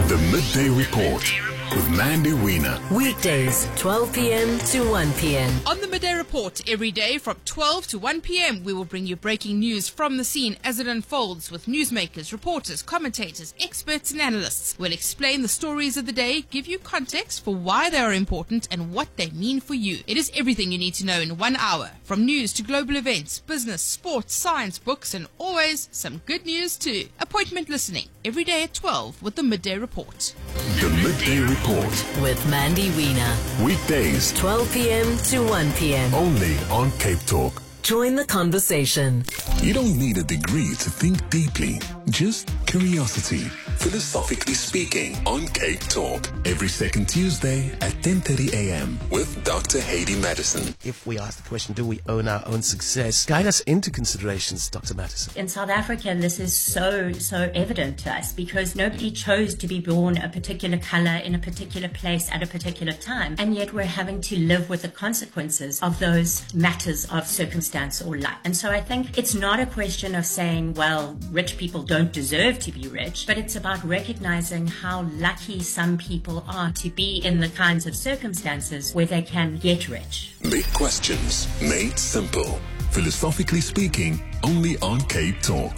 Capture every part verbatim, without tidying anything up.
The Midday Report with Mandy Wiener. Weekdays, twelve p.m. to one p.m. On the Midday Report, every day from twelve to one p.m, we will bring you breaking news from the scene as it unfolds with newsmakers, reporters, commentators, experts and analysts. We'll explain the stories of the day, give you context for why they are important and what they mean for you. It is everything you need to know in one hour, from news to global events, business, sports, science, books and always some good news too. Appointment listening, every day at twelve with the Midday Report. The Midday Report. With Mandy Wiener. Weekdays, twelve p.m. to one p.m. only on Cape Talk. Join the conversation. You don't need a degree to think deeply, just curiosity. Philosophically Speaking on Cape Talk. Every second Tuesday at ten thirty a.m. with Doctor Haydee Madison. If we ask the question, do we own our own success? Guide us into considerations, Doctor Madison. In South Africa, this is so, so evident to us because nobody chose to be born a particular color in a particular place at a particular time. And yet we're having to live with the consequences of those matters of circumstance or luck. And so I think it's not a question of saying, well, rich people don't deserve to be rich, but it's about recognizing how lucky some people are to be in the kinds of circumstances where they can get rich. Big questions made simple. Philosophically Speaking, only on Cape Talk.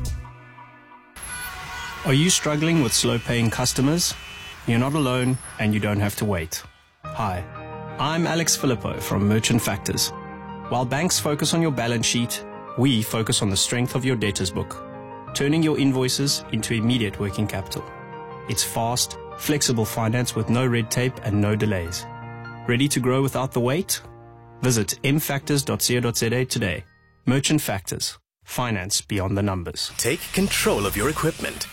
Are you struggling with slow-paying customers? You're not alone and you don't have to wait. Hi, I'm Alex Filippo from Merchant Factors. While banks focus on your balance sheet, we focus on the strength of your debtors book, turning your invoices into immediate working capital. It's fast, flexible finance with no red tape and no delays. Ready to grow without the wait? Visit m factors dot co dot za today. Merchant Factors. Finance beyond the numbers. Take control of your equipment